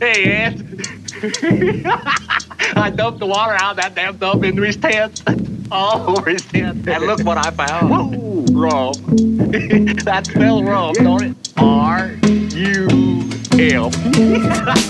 Hey, Ed. I dumped the water out of that damn tub into his tent. All over his tent. And look what I found. Whoa, rum. That spells rum, don't it? R-U-M.